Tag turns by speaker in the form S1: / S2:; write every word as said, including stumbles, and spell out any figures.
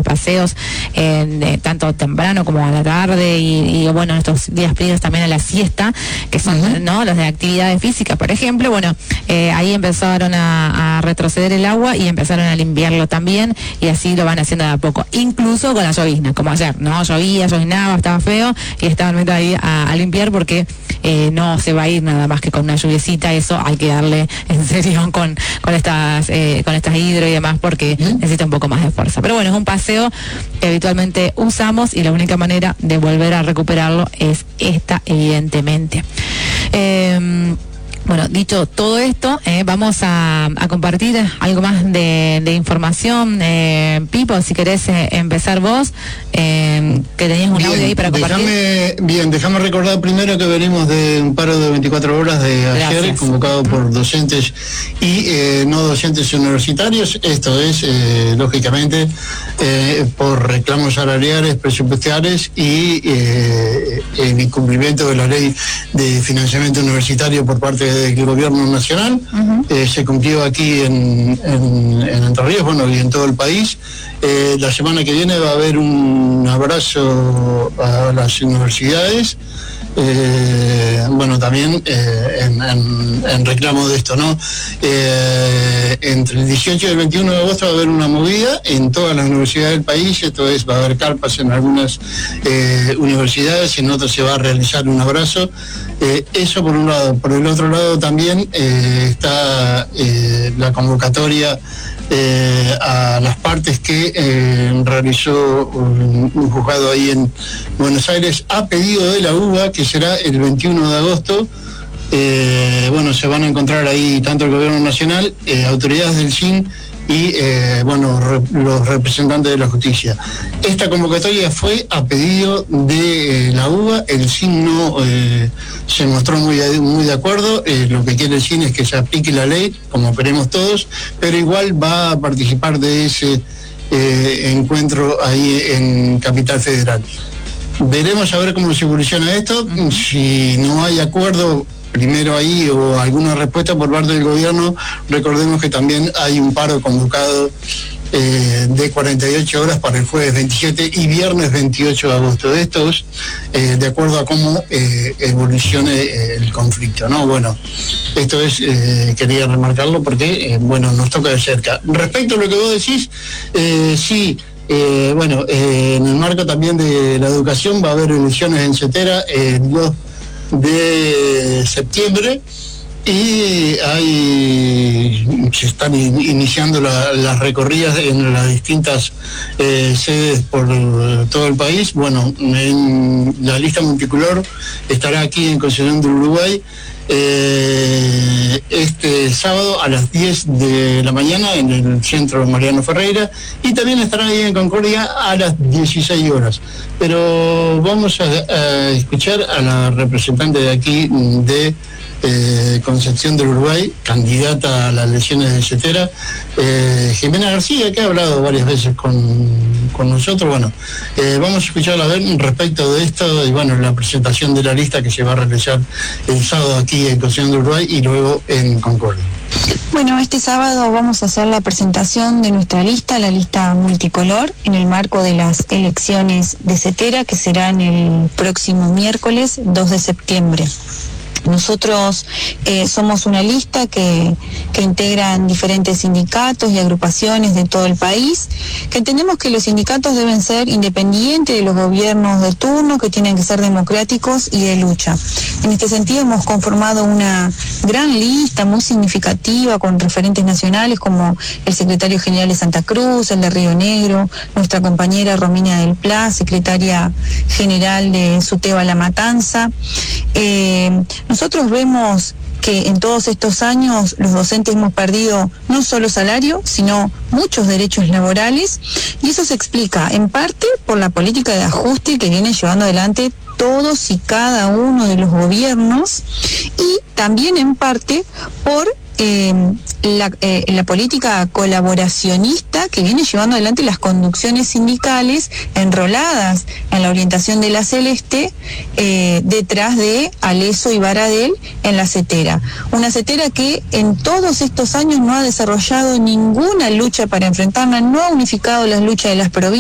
S1: los paseos, eh, de, tanto temprano como a la tarde, y, y bueno, estos días previos también a la siesta, que son, uh-huh. ¿no?, los de actividades físicas, por ejemplo. Bueno, eh, ahí empezaron a, a retroceder el agua y empezaron a limpiarlo también, y así lo van haciendo de a poco, incluso con la llovizna, como ayer, ¿no? Llovía, llovinaba, estaba feo, y estaban metidos ahí a, a limpiar porque eh, no se va a ir nada más que con una lluviecita. Eso hay que darle en serio con, con estas eh, con estas hidro y demás, porque ¿Mm? necesita un poco más de fuerza. Pero bueno, es un paseo que habitualmente usamos, y la única manera de volver a recuperarlo es esta, evidentemente. Eh, Bueno, dicho todo esto, eh, vamos a, a compartir algo más de, de información. Eh, Pipo, si querés eh, empezar vos, eh, que tenías un bien, audio ahí para compartir.
S2: Déjame, bien, déjame recordar primero que venimos de un paro de veinticuatro horas de ayer, Gracias. convocado por docentes y eh, no docentes universitarios. Esto es, eh, lógicamente, eh, por reclamos salariales, presupuestales y eh, el incumplimiento de la ley de financiamiento universitario por parte de del gobierno nacional. Uh-huh. eh, se cumplió aquí en, en, en Entre Ríos, bueno, y en todo el país. Eh, la semana que viene va a haber un abrazo a las universidades, eh, bueno, también eh, en, en, en reclamo de esto, ¿no? Eh, entre el dieciocho y el veintiuno de agosto va a haber una movida en todas las universidades del país. Esto es, va a haber carpas en algunas eh, universidades, en otras se va a realizar un abrazo. Eh, eso por un lado. Por el otro lado también eh, está eh, la convocatoria eh, a las partes que eh, realizó un, un juzgado ahí en Buenos Aires a pedido de la U B A, que será el veintiuno de agosto. Eh, bueno, se van a encontrar ahí tanto el gobierno nacional, eh, autoridades del S I N y eh, bueno, re, los representantes de la justicia. Esta convocatoria fue a pedido de eh, la U B A. El S I N no eh, se mostró muy, muy de acuerdo. Eh, lo que quiere el S I N es que se aplique la ley, como queremos todos, pero igual va a participar de ese eh, encuentro ahí en Capital Federal. Veremos a ver cómo se evoluciona esto. Uh-huh. Si no hay acuerdo primero ahí o alguna respuesta por parte del gobierno, recordemos que también hay un paro convocado eh, de cuarenta y ocho horas para el jueves veintisiete y viernes veintiocho de agosto. De estos, eh, de acuerdo a cómo eh, evolucione eh, el conflicto, ¿no? Bueno, esto es, eh, quería remarcarlo porque, eh, bueno, nos toca de cerca. Respecto a lo que vos decís, eh, sí, eh, bueno, eh, en el marco también de la educación va a haber elecciones en Cetera el dos de septiembre, y hay se están in, iniciando la, las recorridas en las distintas eh, sedes por todo el país. Bueno, en la lista multicolor estará aquí en Concepción del Uruguay eh, este sábado a las diez de la mañana en el centro Mariano Ferreira, y también estarán ahí en Concordia a las dieciséis horas. Pero vamos a, a escuchar a la representante de aquí de Eh, Concepción del Uruguay, candidata a las elecciones de Cetera, eh, Jimena García, que ha hablado varias veces con, con nosotros. Bueno, eh, vamos a escucharla a ver respecto de esto, y bueno, la presentación de la lista que se va a realizar el sábado aquí en Concepción del Uruguay y luego en Concordia.
S3: Bueno, este sábado vamos a hacer la presentación de nuestra lista, la lista multicolor, en el marco de las elecciones de Cetera, que serán el próximo miércoles dos de septiembre. Nosotros eh, somos una lista que, que integran diferentes sindicatos y agrupaciones de todo el país, que entendemos que los sindicatos deben ser independientes de los gobiernos de turno, que tienen que ser democráticos y de lucha. En este sentido hemos conformado una gran lista muy significativa con referentes nacionales como el secretario general de Santa Cruz, el de Río Negro, nuestra compañera Romina del Pla, secretaria general de Suteba La Matanza. Eh, Nosotros vemos que en todos estos años los docentes hemos perdido no solo salario, sino muchos derechos laborales, y eso se explica en parte por la política de ajuste que viene llevando adelante todos y cada uno de los gobiernos, y también en parte por eh, la, eh, la política colaboracionista que viene llevando adelante las conducciones sindicales enroladas en la orientación de la Celeste, eh, detrás de Aleso y Baradel en la Cetera. Una Cetera que en todos estos años no ha desarrollado ninguna lucha para enfrentarla, no ha unificado las luchas de las provincias,